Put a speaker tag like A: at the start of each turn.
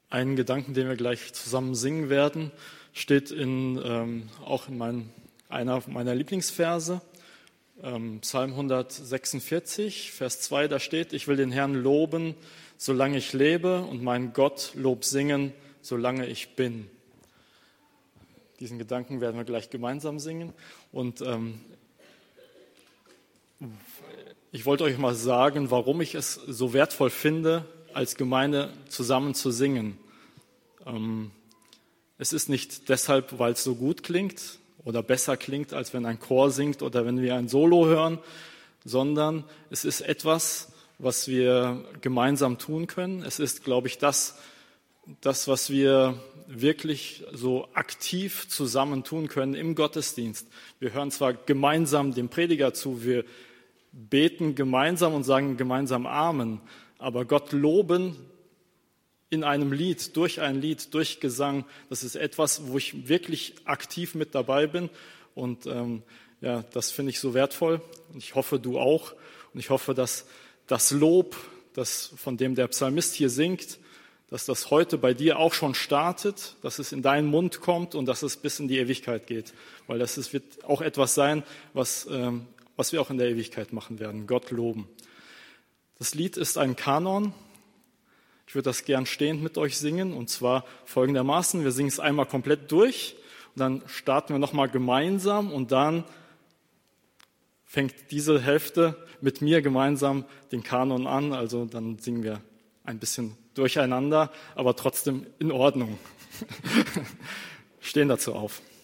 A: Einen Gedanken, den wir gleich zusammen singen werden, steht auch in einer meiner Lieblingsverse, Psalm 146, Vers 2, da steht: Ich will den Herrn loben, solange ich lebe, und meinen Gott Lob singen, solange ich bin. Diesen Gedanken werden wir gleich gemeinsam singen. Und ich wollte euch mal sagen, warum ich es so wertvoll finde, als Gemeinde zusammen zu singen. Es ist nicht deshalb, weil es so gut klingt oder besser klingt, als wenn ein Chor singt oder wenn wir ein Solo hören, sondern es ist etwas, was wir gemeinsam tun können. Es ist, glaube ich, das, was wir wirklich so aktiv zusammen tun können im Gottesdienst. Wir hören zwar gemeinsam dem Prediger zu, wir beten gemeinsam und sagen gemeinsam Amen, aber Gott loben in einem Lied, durch Gesang, das ist etwas, wo ich wirklich aktiv mit dabei bin. Und das finde ich so wertvoll. Und ich hoffe, du auch. Und ich hoffe, dass das Lob, von dem der Psalmist hier singt, dass das heute bei dir auch schon startet, dass es in deinen Mund kommt und dass es bis in die Ewigkeit geht. Weil wird auch etwas sein, was wir auch in der Ewigkeit machen werden, Gott loben. Das Lied ist ein Kanon. Ich würde das gern stehend mit euch singen, und zwar folgendermaßen: Wir singen es einmal komplett durch, und dann starten wir nochmal gemeinsam, und dann fängt diese Hälfte mit mir gemeinsam den Kanon an. Also dann singen wir ein bisschen durcheinander, aber trotzdem in Ordnung. Stehen dazu auf.